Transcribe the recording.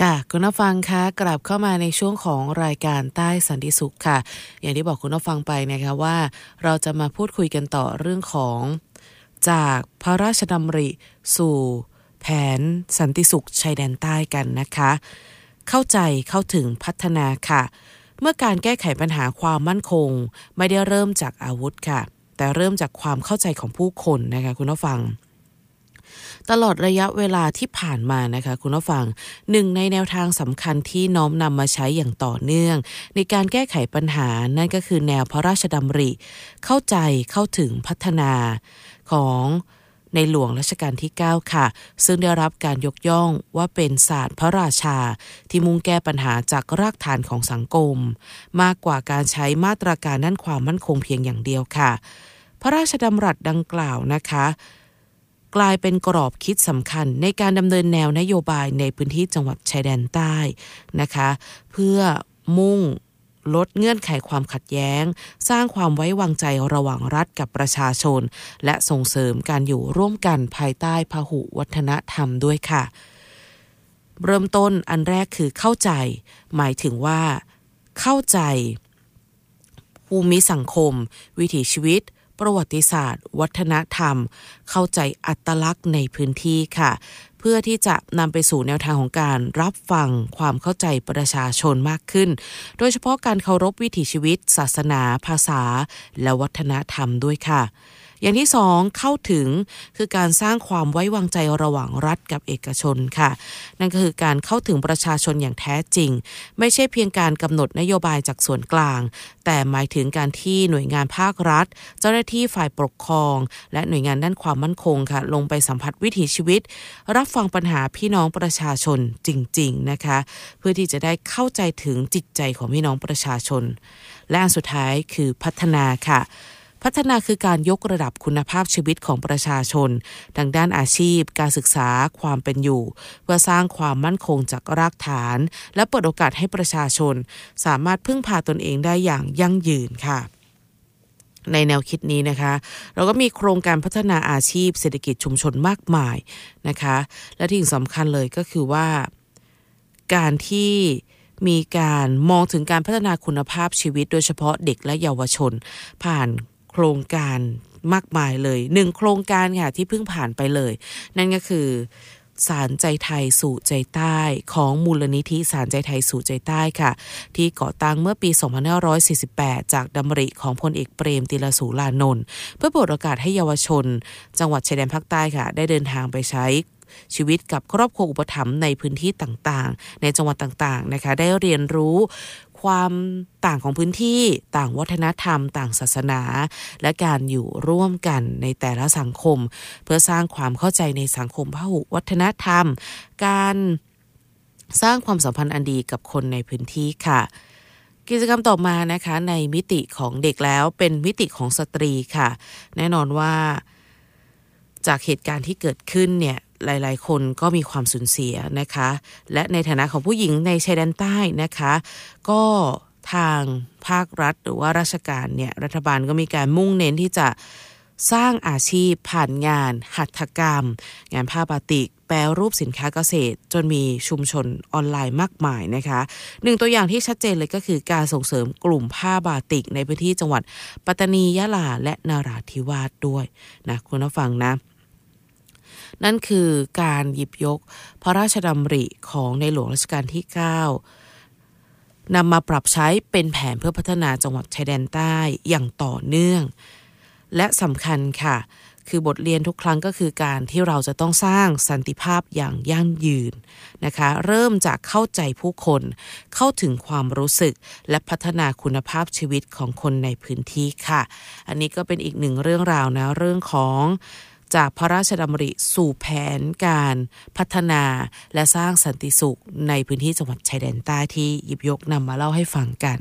ค่ะคุณผู้ฟังคะกลับเข้ามาในช่วงของรายการใต้สันติสุขค่ะอย่างที่บอกคุณผู้ฟังไปนะคะว่าเราจะมาพูดคุยกันต่อเรื่องของจากพระราชดำริสู่แผนสันติสุขชายแดนใต้กันนะคะเข้าใจเข้าถึงพัฒนาค่ะเมื่อการแก้ไขปัญหาความมั่นคงไม่ได้เริ่มจากอาวุธค่ะแต่เริ่มจากความเข้าใจของผู้คนนะคะคุณผู้ฟังตลอดระยะเวลาที่ผ่านมานะคะคุณผู้ฟังหนึ่งในแนวทางสำคัญที่น้อมนำมาใช้อย่างต่อเนื่องในการแก้ไขปัญหานั่นก็คือแนวพระราชดำริเข้าใจเข้าถึงพัฒนาของในหลวงรัชกาลที่9ค่ะซึ่งได้รับการยกย่องว่าเป็นศาสตร์พระราชาที่มุ่งแก้ปัญหาจากรากฐานของสังคมมากกว่าการใช้มาตรการด้านความมั่นคงเพียงอย่างเดียวค่ะพระราชดำรัสดังกล่าวนะคะกลายเป็นกรอบคิดสำคัญในการดำเนินแนวนโยบายในพื้นที่จังหวัดชายแดนใต้นะคะเพื่อมุ่งลดเงื่อนไขความขัดแย้งสร้างความไว้วางใจระหว่างรัฐกับประชาชนและส่งเสริมการอยู่ร่วมกันภายใต้พหุวัฒนธรรมด้วยค่ะเริ่มต้นอันแรกคือเข้าใจหมายถึงว่าเข้าใจภูมิสังคมวิถีชีวิตประวัติศาสตร์วัฒนธรรมเข้าใจอัตลักษณ์ในพื้นที่ค่ะเพื่อที่จะนำไปสู่แนวทางของการรับฟังความเข้าใจประชาชนมากขึ้นโดยเฉพาะการเคารพวิถีชีวิตศาสนาภาษาและวัฒนธรรมด้วยค่ะอย่างที่2เข้าถึงคือการสร้างความไว้วางใจระหว่างรัฐกับเอกชนค่ะนั่นก็คือการเข้าถึงประชาชนอย่างแท้จริงไม่ใช่เพียงการกำหนดนโยบายจากส่วนกลางแต่หมายถึงการที่หน่วยงานภาครัฐเจ้าหน้าที่ฝ่ายปกครองและหน่วยงานด้านความมั่นคงค่ะลงไปสัมผัสวิถีชีวิตรับฟังปัญหาพี่น้องประชาชนจริงๆนะคะเพื่อที่จะได้เข้าใจถึงจิตใจของพี่น้องประชาชนและอันสุดท้ายคือพัฒนาค่ะพัฒนาคือการยกระดับคุณภาพชีวิตของประชาชนทางด้านอาชีพการศึกษาความเป็นอยู่เพื่อสร้างความมั่นคงจากรากฐานและเปิดโอกาสให้ประชาชนสามารถพึ่งพาตนเองได้อย่างยั่งยืนค่ะในแนวคิดนี้นะคะเราก็มีโครงการพัฒนาอาชีพเศรษฐกิจชุมชนมากมายนะคะและที่สำคัญเลยก็คือว่าการที่มีการมองถึงการพัฒนาคุณภาพชีวิตโดยเฉพาะเด็กและเยาวชนผ่านโครงการมากมายเลย1โครงการค่ะที่เพิ่งผ่านไปเลยนั่นก็คือสารใจไทยสู่ใจใต้ของมูลนิธิสารใจไทยสู่ใจใต้ค่ะที่ก่อตั้งเมื่อปี2548จากดำริของพลเอกเปรมติลสูรานนท์เพื่อเปิดโอกาสให้เยาวชนจังหวัดชายแดนภาคใต้ค่ะได้เดินทางไปใช้ชีวิตกับครอบครัวอุปถัมภ์ในพื้นที่ต่างๆในจังหวัดต่างๆนะคะได้เรียนรู้ความต่างของพื้นที่ต่างวัฒนธรรมต่างศาสนาและการอยู่ร่วมกันในแต่ละสังคมเพื่อสร้างความเข้าใจในสังคมพหุวัฒนธรรมการสร้างความสัมพันธ์อันดีกับคนในพื้นที่ค่ะกิจกรรมต่อมานะคะในมิติของเด็กแล้วเป็นมิติของสตรีค่ะแน่นอนว่าจากเหตุการณ์ที่เกิดขึ้นเนี่ยหลายๆคนก็มีความสูญเสียนะคะและในฐานะของผู้หญิงในชายแดนใต้นะคะก็ทางภาครัฐหรือว่าราชการเนี่ยรัฐบาลก็มีการมุ่งเน้นที่จะสร้างอาชีพผ่านงานหัตถกรรมงานผ้าบาติกแปรรูปสินค้าเกษตรจนมีชุมชนออนไลน์มากมายนะคะหนึ่งตัวอย่างที่ชัดเจนเลยก็คือการส่งเสริมกลุ่มผ้าบาติกในพื้นที่จังหวัดปัตตานียะลาและนราธิวาสด้วยนะคุณผู้ฟังนะนั่นคือการหยิบยกพระราชดำริของในหลวงรัชกาลที่9นำมาปรับใช้เป็นแผนเพื่อพัฒนาจังหวัดชายแดนใต้อย่างต่อเนื่องและสำคัญค่ะคือบทเรียนทุกครั้งก็คือการที่เราจะต้องสร้างสันติภาพอย่างยั่งยืนนะคะเริ่มจากเข้าใจผู้คนเข้าถึงความรู้สึกและพัฒนาคุณภาพชีวิตของคนในพื้นที่ค่ะอันนี้ก็เป็นอีกหนึ่งเรื่องราวนะเรื่องของจากพระราชดำริสู่แผนการพัฒนาและสร้างสันติสุขในพื้นที่จังหวัดชายแดนใต้ที่หยิบยกนำมาเล่าให้ฟังกัน